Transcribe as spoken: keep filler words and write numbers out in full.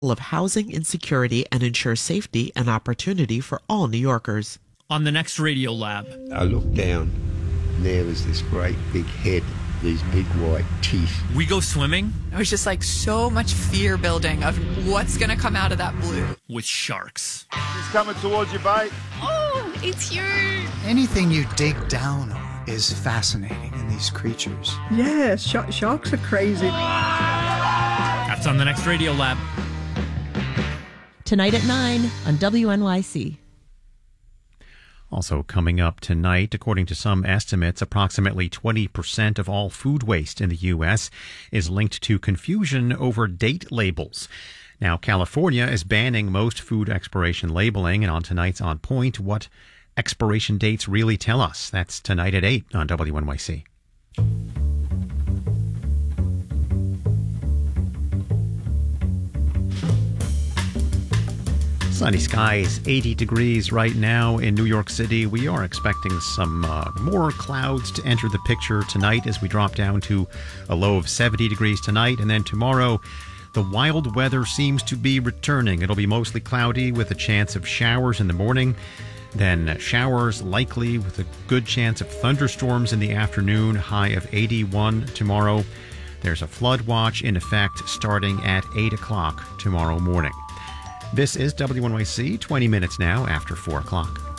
of housing insecurity and ensure safety and opportunity for all New Yorkers. On the next Radio Lab. I looked down, and there was this great big head, these big white teeth. We go swimming. It was just like so much fear building of what's going to come out of that blue. With sharks. He's coming towards you, bait. Oh, it's huge. Anything you dig down on is fascinating in these creatures. Yeah, sh- sharks are crazy. That's on the next Radio Lab. Tonight at nine on W N Y C. Also coming up tonight, according to some estimates, approximately twenty percent of all food waste in the U S is linked to confusion over date labels. Now, California is banning most food expiration labeling, and on tonight's On Point, what expiration dates really tell us. That's tonight at eight on W N Y C. Sunny skies, eighty degrees right now in New York City. We are expecting some uh, more clouds to enter the picture tonight as we drop down to a low of seventy degrees tonight. And then tomorrow, the wild weather seems to be returning. It'll be mostly cloudy with a chance of showers in the morning. Then showers likely with a good chance of thunderstorms in the afternoon, high of eighty-one tomorrow. There's a flood watch in effect starting at eight o'clock tomorrow morning. This is W N Y C, twenty minutes now after four o'clock.